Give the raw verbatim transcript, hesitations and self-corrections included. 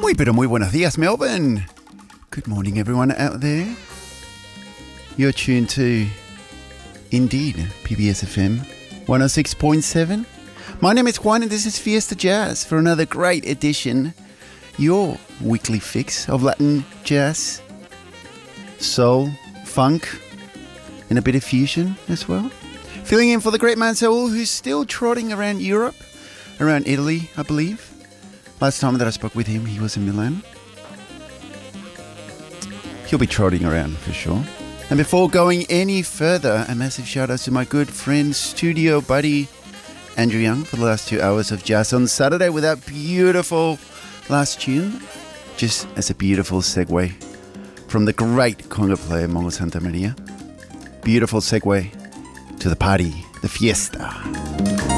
Muy pero muy buenos días, Melbourne. Good morning, everyone out there. You're tuned to, indeed, P B S F M one oh six point seven. My name is Juan and this is Fiesta Jazz for another great edition, your weekly fix of Latin jazz, soul, funk, and a bit of fusion as well. Filling in for the great man Saul, who's still trotting around Europe, around Italy, I believe. Last time that I spoke with him, he was in Milan. He'll be trotting around for sure. And before going any further, a massive shout out to my good friend, studio buddy, Andrew Young, for the last two hours of jazz on Saturday with that beautiful last tune. Just as a beautiful segue from the great conga player, Mongo Santamaria. Beautiful segue to the party, the fiesta.